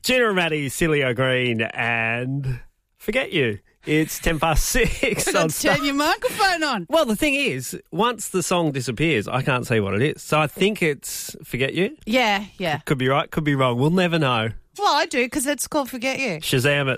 Gina and Maddie, Cilio Green, and Forget You. It's 6:10. I've turn your microphone on. Well, the thing is, once the song disappears, I can't see what it is. So I think it's Forget You. Yeah. Could be right, could be wrong. We'll never know. Well, I do because it's called Forget You. Shazam it.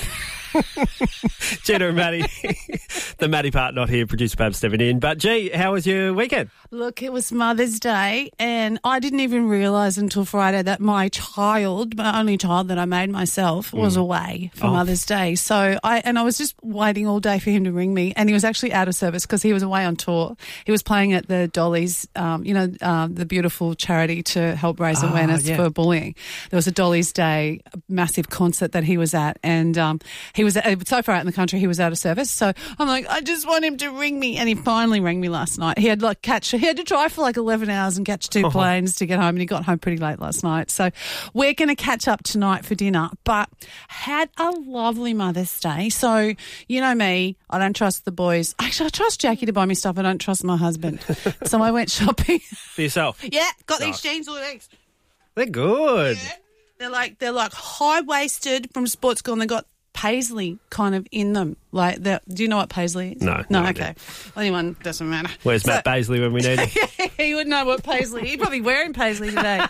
Gina and Maddie. The Maddie part not here, producer Pab stepping in. But, gee, how was your weekend? Look, it was Mother's Day, and I didn't even realise until Friday that my only child that I made myself, was away for Mother's Day. So I was just waiting all day for him to ring me, and he was actually out of service because he was away on tour. He was playing at the Dolly's, the beautiful charity to help raise awareness for bullying. There was a Dolly's Day massive concert that he was at, and he was so far out in the country he was out of service. So I'm like, I just want him to ring me, and he finally rang me last night. He had to drive for 11 hours and catch 2 planes to get home, and he got home pretty late last night. So we're going to catch up tonight for dinner, but had a lovely Mother's Day. So you know me, I don't trust the boys. Actually, I trust Jackie to buy me stuff. I don't trust my husband. So I went shopping. For yourself? Yeah, got these jeans all these. They're good. Yeah. They're like high-waisted from sports school, and they got paisley kind of in them. Do you know what paisley is? No. Okay. Anyone, doesn't matter. Where's Matt Paisley when we need him? He would know what paisley. He's probably wearing paisley today.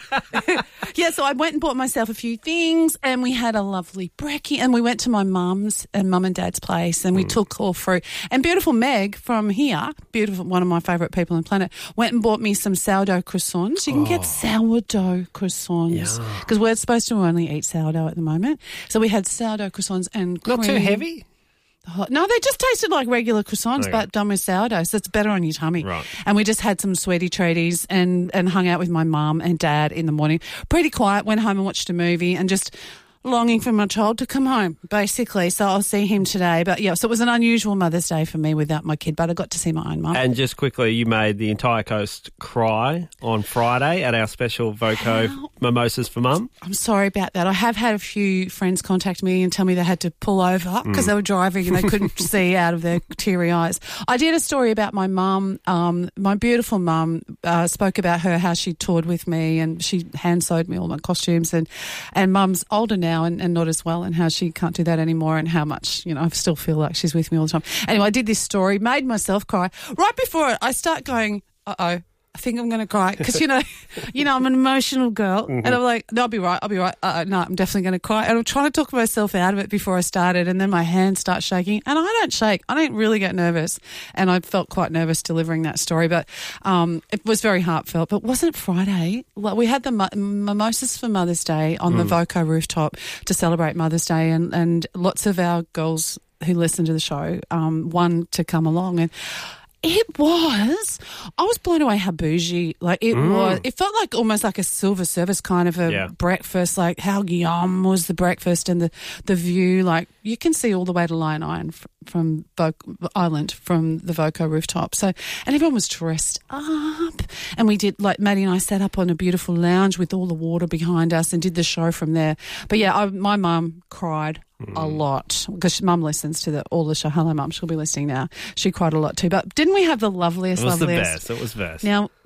So I went and bought myself a few things, and we had a lovely brekkie, and we went to my mum's and mum and dad's place, and we took all through. And beautiful Meg from here, one of my favourite people on the planet, went and bought me some sourdough croissants. You can get sourdough croissants because we're supposed to only eat sourdough at the moment. So we had sourdough croissants and cream. Not too heavy? No, they just tasted like regular croissants, but done with sourdough, so it's better on your tummy. Right. And we just had some sweetie treaties and hung out with my mum and dad in the morning. Pretty quiet, went home and watched a movie and just longing for my child to come home, basically. So I'll see him today. But, so it was an unusual Mother's Day for me without my kid, but I got to see my own mum. And just quickly, you made the entire coast cry on Friday at our special Voco Mimosas for Mum. I'm sorry about that. I have had a few friends contact me and tell me they had to pull over because they were driving and they couldn't see out of their teary eyes. I did a story about my mum, my beautiful mum, spoke about her, how she toured with me and she hand-sewed me all my costumes and mum's older now and not as well and how she can't do that anymore and how much, I still feel like she's with me all the time. Anyway, I did this story, made myself cry. Right before it, I start going, uh-oh. I think I'm going to cry because, I'm an emotional girl and I'm like, no, I'll be right. No, I'm definitely going to cry. And I'm trying to talk myself out of it before I started and then my hands start shaking and I don't shake. I don't really get nervous and I felt quite nervous delivering that story, but it was very heartfelt. But wasn't it Friday? We had the mimosas for Mother's Day on the Voco rooftop to celebrate Mother's Day and lots of our girls who listen to the show won to come along and I was blown away how bougie, it felt like almost like a silver service kind of a breakfast, like how yum was the breakfast and the view, like you can see all the way to Lion Island from the Voco rooftop. So, and everyone was dressed up and we did, like Maddie and I sat up on a beautiful lounge with all the water behind us and did the show from there. But my mum cried a lot because Mum listens to all the show. Hello, Mum. She'll be listening now. She cried a lot too. But didn't we have the loveliest? It was the best. It was best. Now,